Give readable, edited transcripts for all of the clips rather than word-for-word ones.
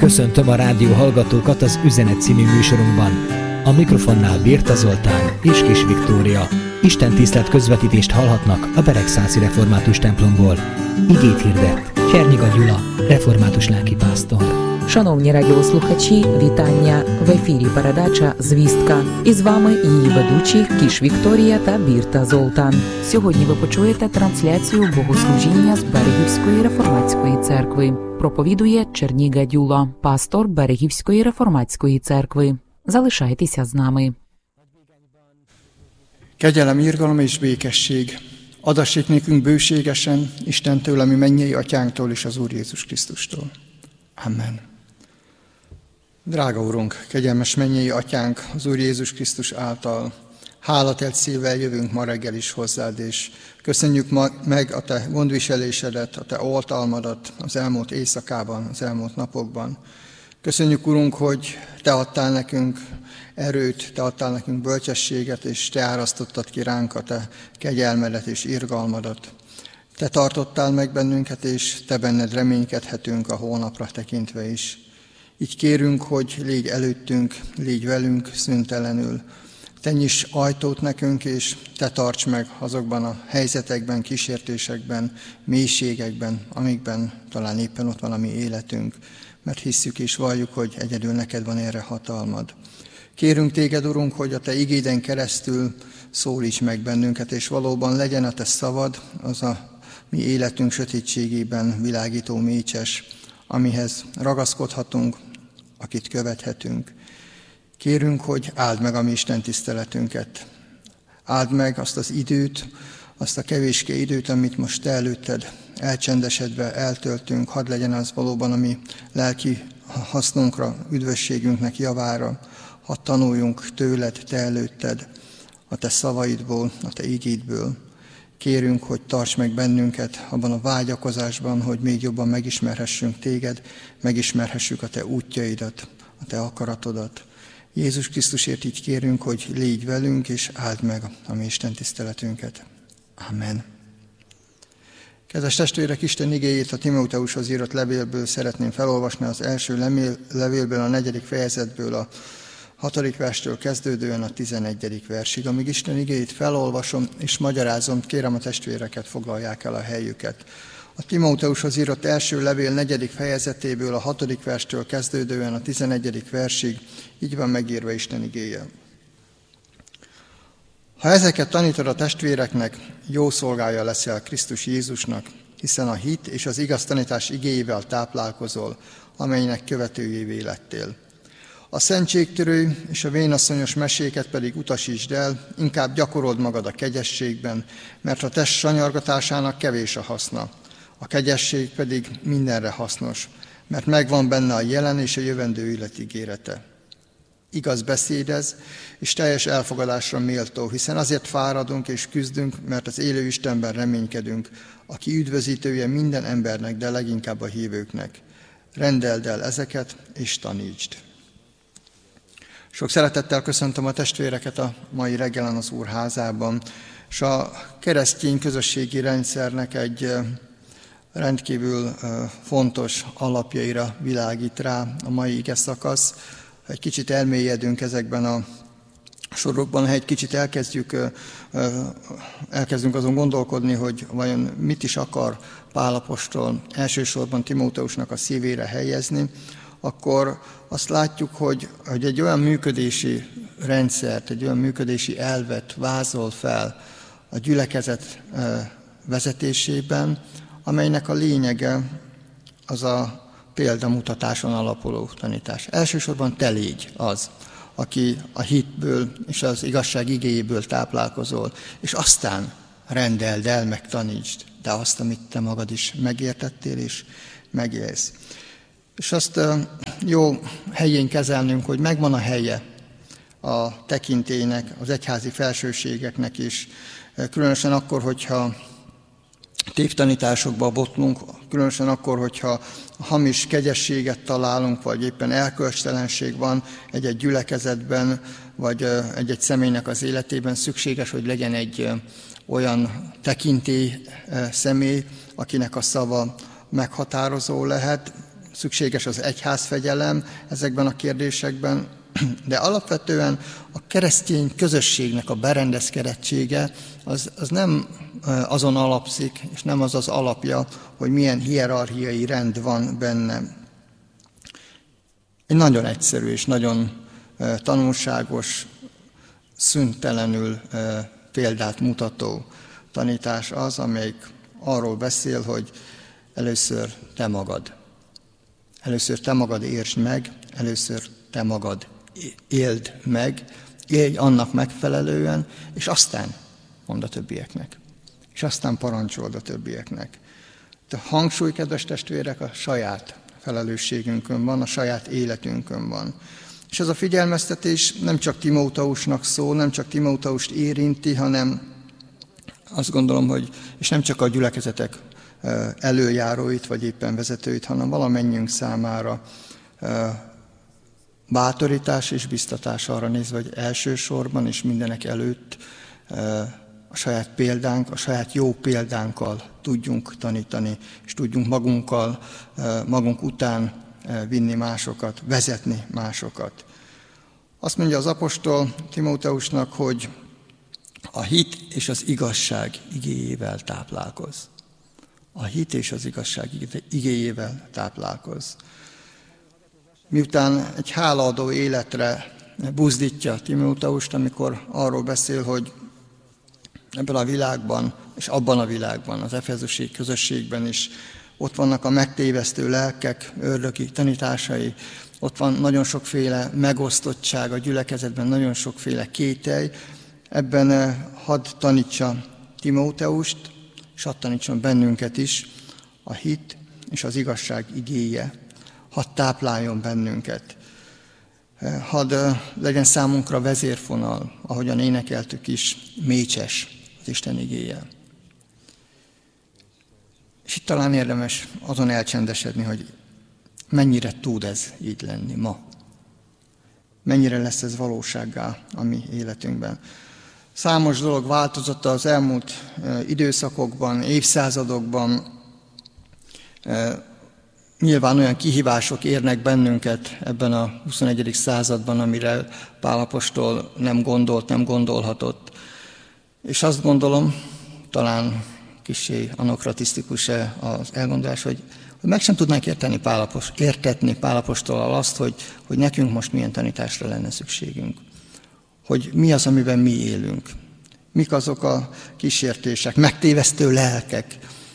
Köszöntöm a rádió hallgatókat az Üzenet című műsorunkban. A mikrofonnál Birta Zoltán és Kis Viktória. Istentisztelt közvetítést hallhatnak a Beregszászi Református templomból. Igét hirdet Cserniga Gyula, református lelkipásztor. Шановні радіослухачі, вітання! В ефірі передача «Звістка». І з вами її ведучі Кіш Вікторія та Бірта Золтан. Сьогодні ви почуєте трансляцію богослужіння з Берегівської реформатської церкви. Проповідує Cserniga Gyula, пастор Берегівської реформатської церкви. Залишайтеся з нами. Kegyelem, irgalom és békesség adassék nékünk bőségesen Istentől, ami mennyei atyánktól és az Úr Jézus Krisztustól. Amen. Drága Urunk, kegyelmes mennyei atyánk, az Úr Jézus Krisztus által hálatelt szívvel jövünk ma reggel is hozzád, és köszönjük meg a te gondviselésedet, a te oltalmadat az elmúlt éjszakában, az elmúlt napokban. Köszönjük, Urunk, hogy te adtál nekünk erőt, te adtál nekünk bölcsességet, és te árasztottad ki ránk a te kegyelmedet és irgalmadat. Te tartottál meg bennünket, és te benned reménykedhetünk a holnapra tekintve is. Így kérünk, hogy légy előttünk, légy velünk szüntelenül. Te nyiss ajtót nekünk, és te tarts meg azokban a helyzetekben, kísértésekben, mélységekben, amikben talán éppen ott van a mi életünk, mert hisszük és valljuk, hogy egyedül neked van erre hatalmad. Kérünk téged, Urunk, hogy a te igéden keresztül szólíts meg bennünket, és valóban legyen a te szavad, az a mi életünk sötétségében világító mécses, amihez ragaszkodhatunk, akit követhetünk. Kérünk, hogy áld meg a mi istentiszteletünket. Áld meg azt az időt, azt a kevéske időt, amit most te előtted elcsendesedve eltöltünk. Hadd legyen az valóban a mi lelki hasznunkra, üdvösségünknek javára. Hadd tanuljunk tőled, te előtted, a te szavaidból, a te igédből. Kérünk, hogy tarts meg bennünket abban a vágyakozásban, hogy még jobban megismerhessünk téged, megismerhessük a te útjaidat, a te akaratodat. Jézus Krisztusért így kérünk, hogy légy velünk, és áld meg a mi istentiszteletünket. Amen. Kedves testvérek, Isten igéjét a Timóteushoz írott levélből szeretném felolvasni, az első levélből, a 4. fejezetből, a 6. verstől kezdődően a 11. versig. Amíg Isten igéjét felolvasom és magyarázom, kérem a testvéreket, foglalják el a helyüket. A Timóteushoz írott első levél 4. fejezetéből, a 6. verstől kezdődően a 11. versig, így van megírva Isten igéje. Ha ezeket tanítod a testvéreknek, jó szolgája leszel Krisztus Jézusnak, hiszen a hit és az igaz tanítás igéjével táplálkozol, amelynek követőjévé lettél. A szentségtörő és a vénasszonyos meséket pedig utasítsd el, inkább gyakorold magad a kegyességben, mert a test sanyargatásának kevés a haszna, a kegyesség pedig mindenre hasznos, mert megvan benne a jelen és a jövendő élet ígérete. Igaz beszédez, és teljes elfogadásra méltó, hiszen azért fáradunk és küzdünk, mert az élő Istenben reménykedünk, aki üdvözítője minden embernek, de leginkább a hívőknek. Rendeld el ezeket, és tanítsd. Sok szeretettel köszöntöm a testvéreket a mai reggelen az Úr házában, és a keresztény közösségi rendszernek egy rendkívül fontos alapjaira világít rá a mai ige szakasz. Egy kicsit elmélyedünk ezekben a sorokban, ha egy kicsit elkezdünk azon gondolkodni, hogy vajon mit is akar Pál apostol elsősorban Timóteusnak a szívére helyezni, akkor azt látjuk, hogy egy olyan működési rendszert, egy olyan működési elvet vázol fel a gyülekezet vezetésében, amelynek a lényege az a példamutatáson alapuló tanítás. Elsősorban te légy az, aki a hitből és az igazság igéjéből táplálkozol, és aztán rendeld el, meg tanítsd, de azt, amit te magad is megértettél és megélsz. És azt jó helyén kezelnünk, hogy megvan a helye a tekintélynek, az egyházi felsőségeknek is, különösen akkor, hogyha tévtanításokba botlunk, különösen akkor, hogyha hamis kegyességet találunk, vagy éppen elkölcstellenség van egy-egy gyülekezetben, vagy egy-egy személynek az életében, szükséges, hogy legyen egy olyan tekintély személy, akinek a szava meghatározó lehet. szükséges az egyházfegyelem ezekben a kérdésekben, de alapvetően a keresztény közösségnek a berendezkedtsége az nem azon alapszik, és nem az az alapja, hogy milyen hierarchiai rend van benne. Egy nagyon egyszerű és nagyon tanulságos, szüntelenül példát mutató tanítás az, amelyik arról beszél, hogy először te magad. Először te magad értsd meg, először te magad éld meg, élj annak megfelelően, és aztán mondd a többieknek. És aztán parancsold a többieknek. A hangsúly, kedves testvérek, a saját felelősségünkön van, a saját életünkön van. És ez a figyelmeztetés nem csak Timóteusnak szól, nem csak Timóteust érinti, hanem azt gondolom, hogy, és nem csak a gyülekezetek előjáróit, vagy éppen vezetőit, hanem valamennyiünk számára bátorítás és biztatás arra nézve, hogy elsősorban és mindenek előtt a saját példánk, a saját jó példánkkal tudjunk tanítani, és tudjunk magunk után vinni másokat, vezetni másokat. Azt mondja az apostol Timóteusnak, hogy a hit és az igazság igéjével táplálkozz. A hit és az igazság igéjével táplálkozz. Miután egy hálaadó életre buzdítja Timóteust, amikor arról beszél, hogy ebben a világban, és abban a világban, az efezusi közösségben is ott vannak a megtévesztő lelkek, ördögi tanításai, ott van nagyon sokféle megosztottság a gyülekezetben, nagyon sokféle kételj. Ebben hadd tanítsa Timóteust, és hadd tanítson bennünket is a hit és az igazság igéje. Hadd tápláljon bennünket. Hadd legyen számunkra vezérfonal, ahogyan énekeltük is, mécses az Isten igéje. És itt talán érdemes azon elcsendesedni, hogy mennyire tud ez így lenni ma. Mennyire lesz ez valósággá a mi életünkben. Számos dolog változott az elmúlt időszakokban, évszázadokban. Nyilván olyan kihívások érnek bennünket ebben a 21. században, amire Pál apostol nem gondolt, nem gondolhatott. És azt gondolom, talán kissé anokratisztikus-e az elgondolás, hogy meg sem tudnánk értetni Pál apostolal azt, hogy nekünk most milyen tanításra lenne szükségünk. Hogy mi az, amiben mi élünk. Mik azok a kísértések, megtévesztő lelkek,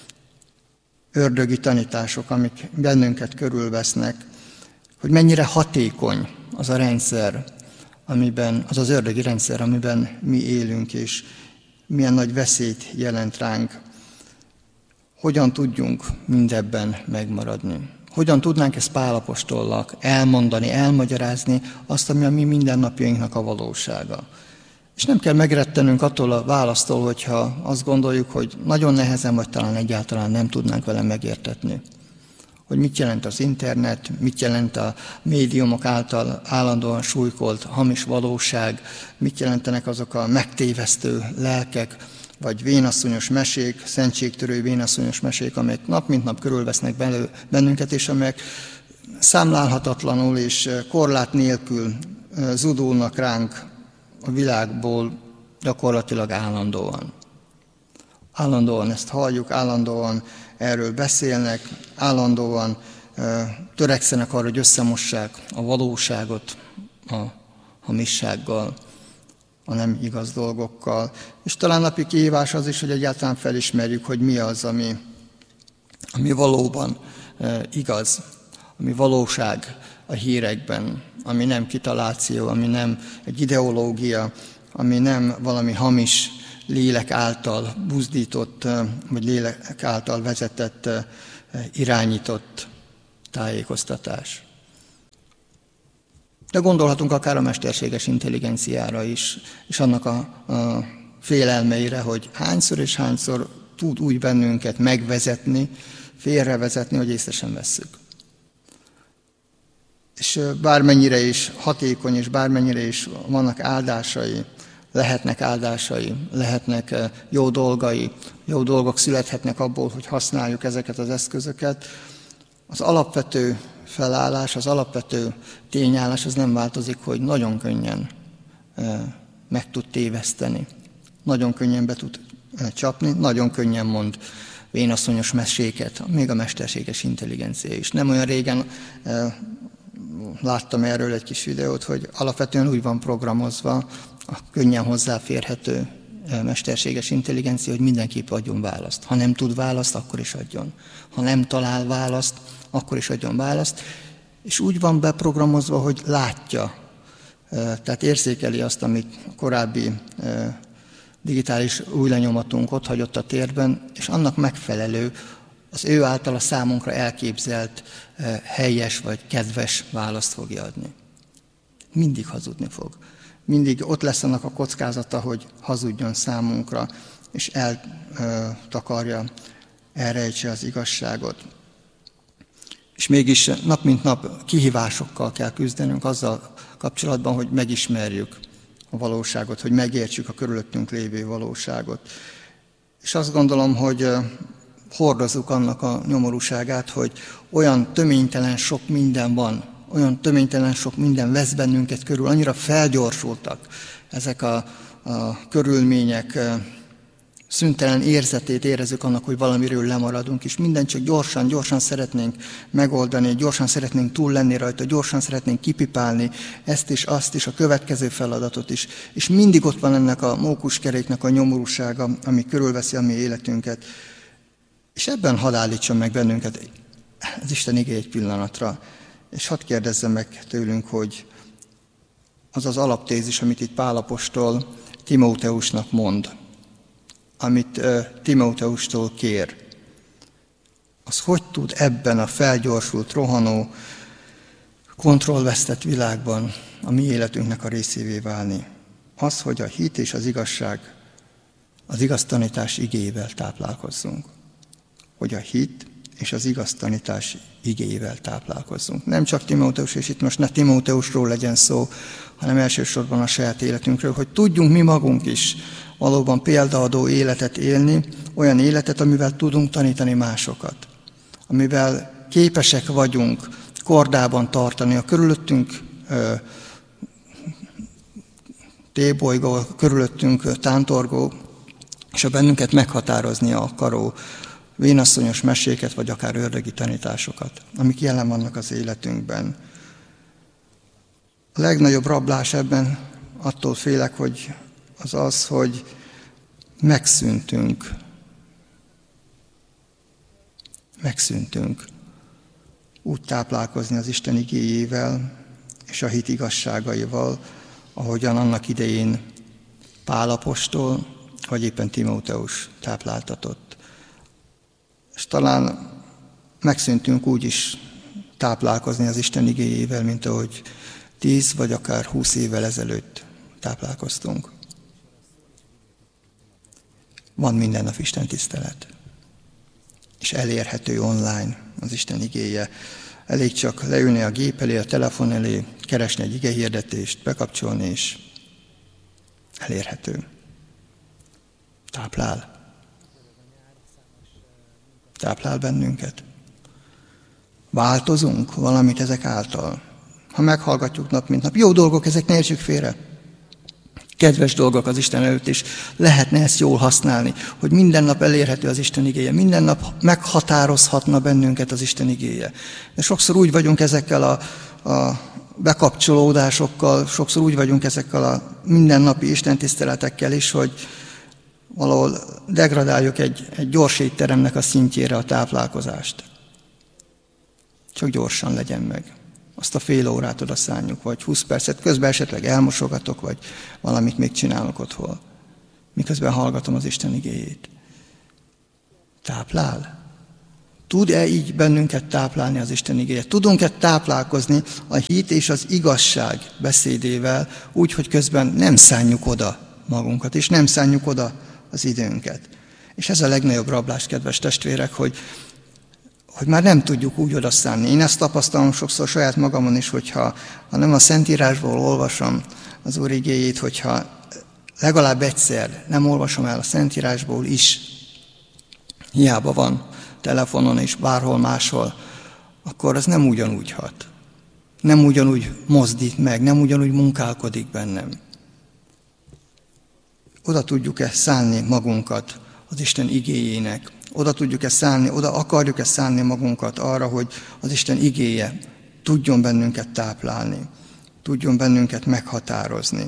ördögi tanítások, amik bennünket körülvesznek, hogy mennyire hatékony az a rendszer, az az ördögi rendszer, amiben mi élünk, és milyen nagy veszélyt jelent ránk. Hogyan tudjunk mindebben megmaradni? Hogyan tudnánk ezt Pál apostolnak elmondani, elmagyarázni azt, ami a mi mindennapjainknak a valósága? És nem kell megrettenünk attól a választól, hogyha azt gondoljuk, hogy nagyon nehezen, vagy talán egyáltalán nem tudnánk vele megértetni. Hogy mit jelent az internet, mit jelent a médiumok által állandóan súlykolt hamis valóság, mit jelentenek azok a megtévesztő lelkek, vagy vénasszonyos mesék, szentségtörő vénasszonyos mesék, amelyek nap mint nap körülvesznek bennünket, és amelyek számlálhatatlanul és korlát nélkül zúdulnak ránk a világból gyakorlatilag állandóan. Állandóan ezt halljuk, állandóan erről beszélnek, állandóan törekszenek arra, hogy összemossák a valóságot a hamissággal, a nem igaz dolgokkal. És talán napi kihívás az is, hogy egyáltalán felismerjük, hogy mi az, ami valóban igaz, ami valóság a hírekben, ami nem kitaláció, ami nem egy ideológia, ami nem valami hamis lélek által buzdított, vagy lélek által vezetett, irányított tájékoztatás. De gondolhatunk akár a mesterséges intelligenciára is, és annak a félelmeire, hogy hányszor és hányszor tud úgy bennünket megvezetni, félrevezetni, hogy észre sem vesszük. És bármennyire is hatékony, és bármennyire is vannak áldásai, lehetnek jó dolgai, jó dolgok születhetnek abból, hogy használjuk ezeket az eszközöket, az alapvető felállás, az alapvető tényállás az nem változik, hogy nagyon könnyen meg tud téveszteni. Nagyon könnyen be tud csapni, nagyon könnyen mond vénasszonyos meséket, még a mesterséges intelligencia is. Nem olyan régen láttam erről egy kis videót, hogy alapvetően úgy van programozva a könnyen hozzáférhető mesterséges intelligencia, hogy mindenképp adjon választ. Ha nem tud választ, akkor is adjon. Ha nem talál választ, akkor is adjon választ. És úgy van beprogramozva, hogy látja, tehát érzékeli azt, amit a korábbi digitális új lenyomatunk ott hagyott a térben, és annak megfelelő, az ő általa számunkra elképzelt helyes vagy kedves választ fogja adni. Mindig hazudni fog. Mindig ott lesz annak a kockázata, hogy hazudjon számunkra, és eltakarja, elrejtse az igazságot. És mégis nap mint nap kihívásokkal kell küzdenünk azzal kapcsolatban, hogy megismerjük a valóságot, hogy megértsük a körülöttünk lévő valóságot. És azt gondolom, hogy hordozzuk annak a nyomorúságát, hogy olyan töménytelen sok minden van, olyan töménytelen sok minden vesz bennünket körül, annyira felgyorsultak ezek a körülmények, szüntelen érzetét érezzük annak, hogy valamiről lemaradunk, és mindent csak gyorsan szeretnénk megoldani, gyorsan szeretnénk túl lenni rajta, gyorsan szeretnénk kipipálni ezt is, azt is, a következő feladatot is. És mindig ott van ennek a mókuskeréknek a nyomorúsága, ami körülveszi a mi életünket. És ebben hadd állítson meg bennünket az Isten igéje egy pillanatra. És hadd kérdezzem meg tőlünk, hogy az az alaptézis, amit itt Pál apostol Timóteusnak mond, amit Timóteustól kér, az hogy tud ebben a felgyorsult, rohanó, kontrollvesztett világban a mi életünknek a részévé válni? Az, hogy a hit és az igazság, az igaz tanítás igéjével táplálkozzunk. Hogy a hit és az igaz tanítás igéjével táplálkozzunk. Nem csak Timóteus, és itt most ne Timóteusról legyen szó, hanem elsősorban a saját életünkről, hogy tudjunk mi magunk is valóban példaadó életet élni, olyan életet, amivel tudunk tanítani másokat, amivel képesek vagyunk kordában tartani a körülöttünk tébolygó, körülöttünk tántorgó, és a bennünket meghatározni akaró vénasszonyos meséket, vagy akár ördögi tanításokat, amik jelen vannak az életünkben. A legnagyobb rablás ebben, attól félek, hogy az, hogy megszűntünk úgy táplálkozni az Isten igéjével és a hit igazságaival, ahogyan annak idején Pál apostol, vagy éppen Timóteus tápláltatott. És talán megszűntünk úgy is táplálkozni az Isten igéjével, mint ahogy 10 vagy akár 20 évvel ezelőtt táplálkoztunk. Van minden nap Isten tisztelet, és elérhető online az Isten igéje. Elég csak leülni a gép elé, a telefon elé, keresni egy igehirdetést, bekapcsolni, és elérhető. Táplál bennünket. Változunk valamit ezek által. Ha meghallgatjuk nap mint nap, jó dolgok, ezek ne értsük félre. Kedves dolgok az Isten előtt is, lehetne ezt jól használni, hogy minden nap elérhető az Isten igéje, minden nap meghatározhatna bennünket az Isten igéje. De sokszor úgy vagyunk ezekkel a bekapcsolódásokkal, sokszor úgy vagyunk ezekkel a mindennapi istentiszteletekkel is, hogy valahol degradáljuk egy gyors étteremnek a szintjére a táplálkozást. Csak gyorsan legyen meg. Azt a fél órát oda szánjuk, vagy 20 percet, közben esetleg elmosogatok, vagy valamit még csinálok otthon. Miközben hallgatom az Isten igéjét. Táplál? Tud-e így bennünket táplálni az Isten igéje? Tudunk-e táplálkozni a hit és az igazság beszédével, úgy, hogy közben nem szánjuk oda magunkat, és nem szánjuk oda az időnket. És ez a legnagyobb rablás, kedves testvérek, hogy már nem tudjuk úgy odaszánni. Én ezt tapasztalom sokszor saját magamon is, hogyha nem a Szentírásból olvasom az Úr igéjét, hogyha legalább egyszer nem olvasom el a Szentírásból is, hiába van telefonon és bárhol máshol akkor az nem ugyanúgy hat. Nem ugyanúgy mozdít meg, nem ugyanúgy munkálkodik bennem. Oda tudjuk-e szánni magunkat az Isten igéjének? Oda tudjuk-e szánni, oda akarjuk-e szánni magunkat arra, hogy az Isten igéje tudjon bennünket táplálni, tudjon bennünket meghatározni.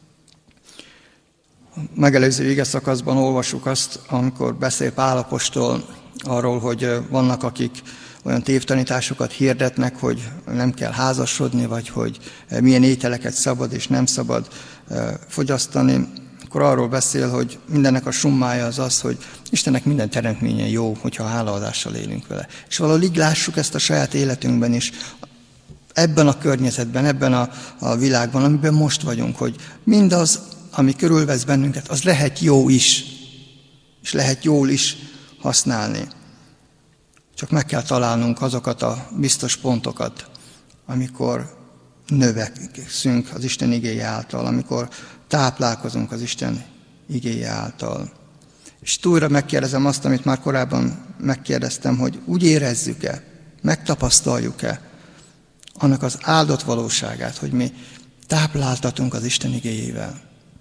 A megelőző igeszakaszban olvassuk azt, amikor beszél Pál apostol arról, hogy vannak, akik olyan tévtanításokat hirdetnek, hogy nem kell házasodni, vagy hogy milyen ételeket szabad és nem szabad fogyasztani. Akkor arról beszél, hogy mindennek a summája az az, hogy Istennek minden teremtménye jó, hogyha hálaadással élünk vele. És valahogy így lássuk ezt a saját életünkben is, ebben a környezetben, ebben a világban, amiben most vagyunk, hogy mindaz, ami körülvesz bennünket, az lehet jó is, és lehet jól is használni. Csak meg kell találnunk azokat a biztos pontokat, amikor növekszünk az Isten igéje által, amikor táplálkozunk az Isten igéje által. És újra megkérdezem azt, amit már korábban megkérdeztem, hogy úgy érezzük-e, megtapasztaljuk-e annak az áldott valóságát, hogy mi tápláltatunk az Isten igéjével.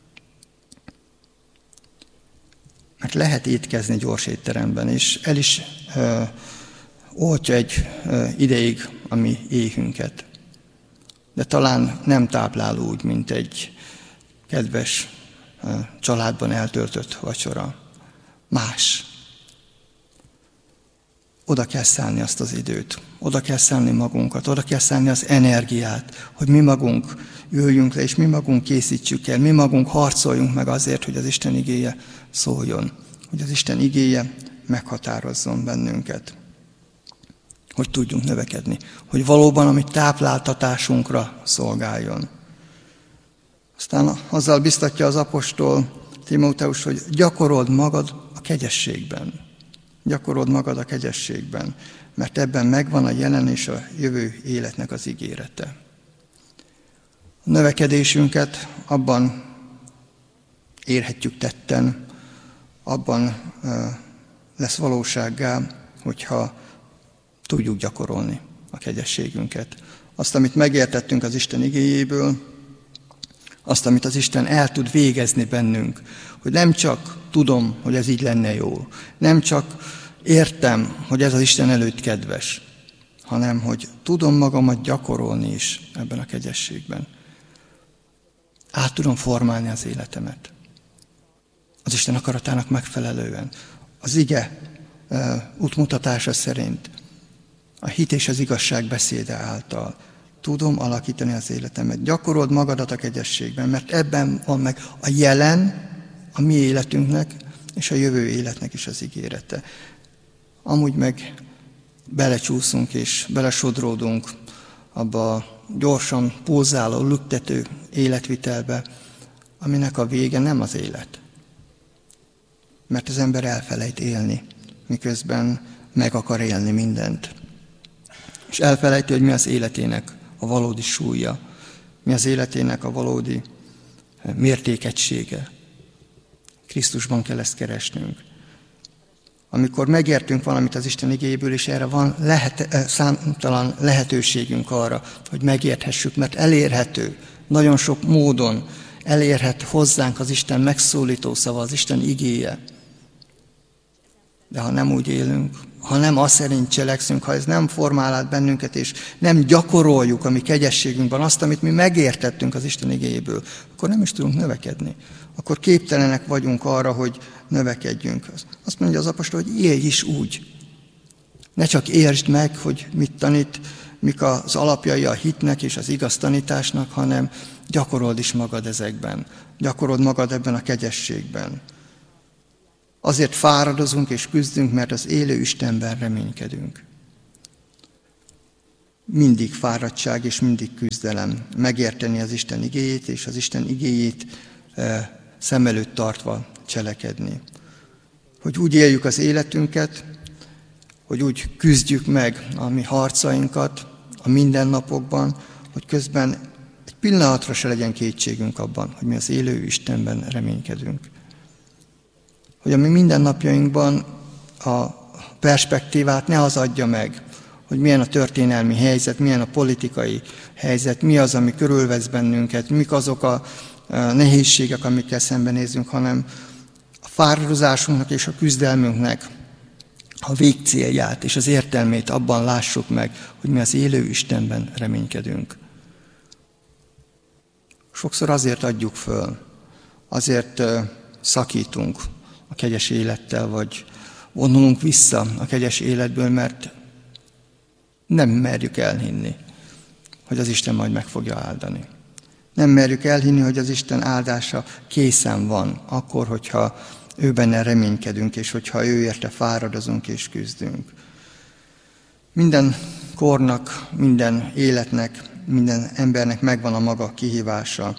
Mert lehet étkezni gyors étteremben, és el is oltja egy ideig a mi éhünket. De talán nem táplál úgy, mint egy kedves családban eltöltött vacsora. Más. Oda kell szállni azt az időt, oda kell szállni magunkat, oda kell szállni az energiát, hogy mi magunk üljünk le, és mi magunk készítsük el, mi magunk harcoljunk meg azért, hogy az Isten igéje szóljon, hogy az Isten igéje meghatározzon bennünket, hogy tudjunk növekedni, hogy valóban a mi tápláltatásunkra szolgáljon. Aztán azzal biztatja az apostol Timóteus, hogy gyakorold magad a kegyességben. Gyakorold magad a kegyességben, mert ebben megvan a jelen és a jövő életnek az ígérete. A növekedésünket abban érhetjük tetten, abban lesz valósággá, hogyha tudjuk gyakorolni a kegyességünket. Azt, amit megértettünk az Isten igéjéből, azt, amit az Isten el tud végezni bennünk, hogy nem csak tudom, hogy ez így lenne jó, nem csak értem, hogy ez az Isten előtt kedves, hanem hogy tudom magamat gyakorolni is ebben a kegyességben. Át tudom formálni az életemet. Az Isten akaratának megfelelően. Az ige útmutatása szerint, a hit és az igazság beszéde által tudom alakítani az életemet. Gyakorold magadat a kegyességben, mert ebben van meg a jelen, a mi életünknek, és a jövő életnek is az ígérete. Amúgy meg belecsúszunk és belesodródunk abba a gyorsan pulzáló, lüktető életvitelbe, aminek a vége nem az élet. Mert az ember elfelejt élni, miközben meg akar élni mindent. És elfelejti, hogy mi az életének a valódi súlya, mi az életének a valódi mértékegysége. Krisztusban kell ezt keresnünk. Amikor megértünk valamit az Isten igéjéből, és erre van számtalan lehetőségünk arra, hogy megérthessük, mert elérhető, nagyon sok módon elérhet hozzánk az Isten megszólító szava, az Isten igéje. De ha nem úgy élünk, ha nem azt szerint cselekszünk, ha ez nem formál át bennünket, és nem gyakoroljuk a mi kegyességünkben azt, amit mi megértettünk az Isten igéjéből, akkor nem is tudunk növekedni. Akkor képtelenek vagyunk arra, hogy növekedjünk. Azt mondja az apostol, hogy élj is úgy. Ne csak értsd meg, hogy mit tanít, mik az alapjai a hitnek és az igaz tanításnak, hanem gyakorold is magad ezekben. Gyakorold magad ebben a kegyességben. Azért fáradozunk és küzdünk, mert az élő Istenben reménykedünk. Mindig fáradtság és mindig küzdelem. Megérteni az Isten igéjét és az Isten igéjét szem előtt tartva cselekedni. Hogy úgy éljük az életünket, hogy úgy küzdjük meg a mi harcainkat a mindennapokban, hogy közben egy pillanatra se legyen kétségünk abban, hogy mi az élő Istenben reménykedünk. Hogy a mi mindennapjainkban a perspektívát ne az adja meg, hogy milyen a történelmi helyzet, milyen a politikai helyzet, mi az, ami körülvesz bennünket, mik azok a nehézségek, amikkel szembenézünk, hanem a fáradozásunknak és a küzdelmünknek a végcélját és az értelmét abban lássuk meg, hogy mi az élő Istenben reménykedünk. Sokszor azért adjuk föl, azért szakítunk a kegyes élettel, vagy vonulunk vissza a kegyes életből, mert nem merjük elhinni, hogy az Isten majd meg fogja áldani. Nem merjük elhinni, hogy az Isten áldása készen van, akkor, hogyha ő benne reménykedünk, és hogyha ő érte fáradozunk és küzdünk. Minden kornak, minden életnek, minden embernek megvan a maga kihívása.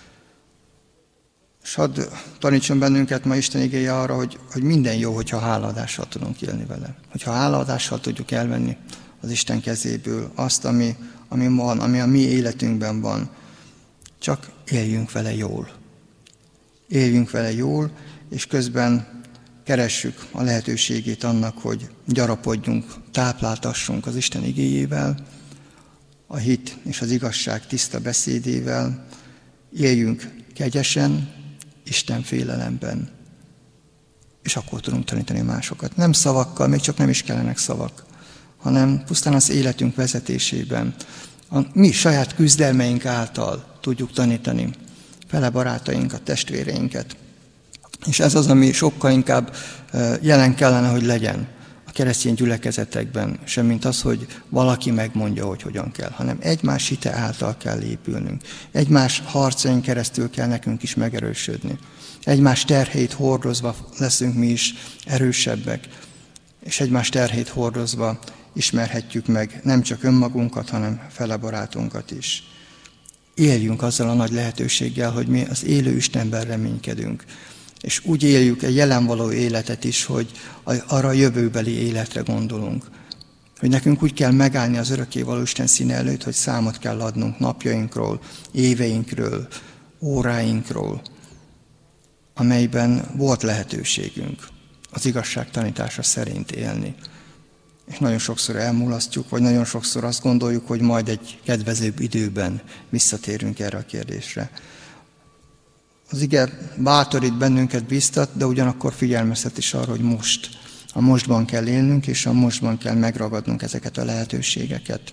És hadd tanítson bennünket ma Isten igéje arra, hogy minden jó, hogyha hálaadással tudunk élni vele. Hogyha hálaadással tudjuk elvenni az Isten kezéből azt, ami van, ami a mi életünkben van. Csak éljünk vele jól. Éljünk vele jól, és közben keressük a lehetőségét annak, hogy gyarapodjunk, tápláltassunk az Isten igéjével, a hit és az igazság tiszta beszédével, éljünk kegyesen, Isten félelemben, és akkor tudunk tanítani másokat. Nem szavakkal, még csak nem is kellenek szavak, hanem pusztán az életünk vezetésében, a mi saját küzdelmeink által tudjuk tanítani fele barátainkat, testvéreinket. És ez az, ami sokkal inkább jelen kellene, hogy legyen a keresztény gyülekezetekben, semmint az, hogy valaki megmondja, hogy hogyan kell, hanem egymás hite által kell épülnünk. Egymás harcain keresztül kell nekünk is megerősödni. Egymás terheit hordozva leszünk mi is erősebbek, és egymás terheit hordozva ismerhetjük meg nem csak önmagunkat, hanem fele barátunkat is. Éljünk azzal a nagy lehetőséggel, hogy mi az élő Istenben reménykedünk. És úgy éljük egy jelen való életet is, hogy arra a jövőbeli életre gondolunk. Hogy nekünk úgy kell megállni az örökkévaló Isten színe előtt, hogy számot kell adnunk napjainkról, éveinkről, óráinkról, amelyben volt lehetőségünk az igazság tanítása szerint élni. És nagyon sokszor elmulasztjuk, vagy nagyon sokszor azt gondoljuk, hogy majd egy kedvezőbb időben visszatérünk erre a kérdésre. Az ige bátorít bennünket, biztat, de ugyanakkor figyelmeztet is arra, hogy a mostban kell élnünk, és a mostban kell megragadnunk ezeket a lehetőségeket.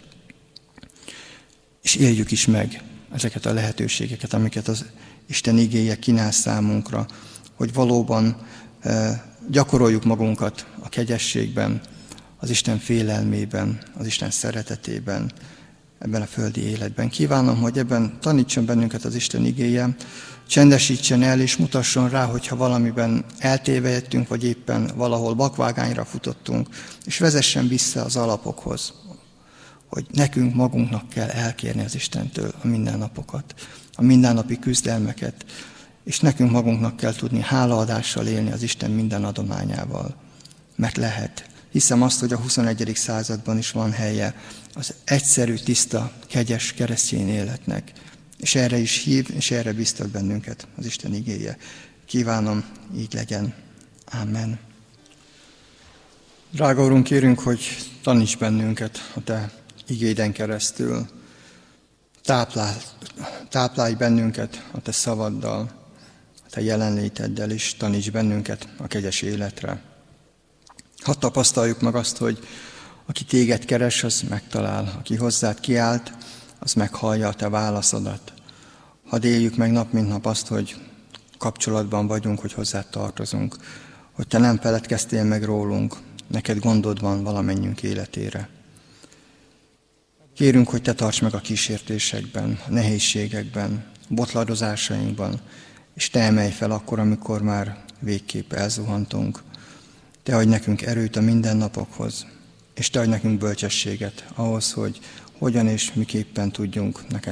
És éljük is meg ezeket a lehetőségeket, amiket az Isten igéje kínál számunkra, hogy valóban gyakoroljuk magunkat a kegyességben, az Isten félelmében, az Isten szeretetében, ebben a földi életben. Kívánom, hogy ebben tanítson bennünket az Isten igéje, csendesítsen el és mutasson rá, hogyha valamiben eltévejettünk, vagy éppen valahol vakvágányra futottunk, és vezessen vissza az alapokhoz, hogy nekünk magunknak kell elkérni az Istentől a mindennapokat, a mindennapi küzdelmeket, és nekünk magunknak kell tudni hálaadással élni az Isten minden adományával, mert lehet. Hiszem azt, hogy a 21. században is van helye az egyszerű, tiszta, kegyes keresztény életnek. És erre is hív, és erre biztat bennünket az Isten igéje. Kívánom, így legyen. Amen. Drága Urunk, kérünk, hogy taníts bennünket a Te igéden keresztül. Táplálj bennünket a Te szavaddal, a Te jelenléteddel, és taníts bennünket a kegyes életre. Hadd tapasztaljuk meg azt, hogy aki Téged keres, az megtalál. Aki hozzád kiált, az meghallja a Te válaszodat. Hadd éljük meg nap mint nap azt, hogy kapcsolatban vagyunk, hogy hozzád tartozunk, hogy Te nem feledkeztél meg rólunk, neked gondod van valamennyünk életére. Kérünk, hogy Te tarts meg a kísértésekben, a nehézségekben, botladozásainkban, és Te emelj fel akkor, amikor már végképp elzuhantunk. Te adj nekünk erőt a mindennapokhoz, és Te adj nekünk bölcsességet ahhoz, hogy hogyan és miképpen tudjunk neked